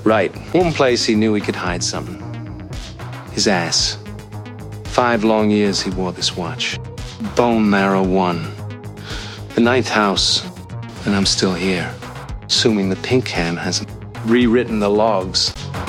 Right. One place he knew he could hide something. His ass. 5 long years he wore this watch. Bone Marrow 1. The 9th house. And I'm still here. Assuming the Pink Hand hasn't rewritten the logs.